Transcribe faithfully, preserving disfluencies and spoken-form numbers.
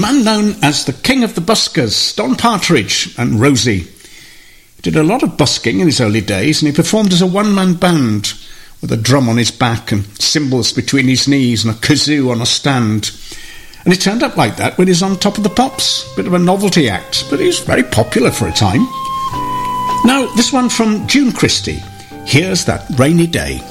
man known as the King of the Buskers, Don Partridge and Rosie. He did a lot of busking in his early days, and he performed as a one-man band with a drum on his back and cymbals between his knees and a kazoo on a stand. And he turned up like that when he was on Top of the Pops. Bit of a novelty act, but he was very popular for a time. Now, this one from June Christie. Here's That Rainy Day.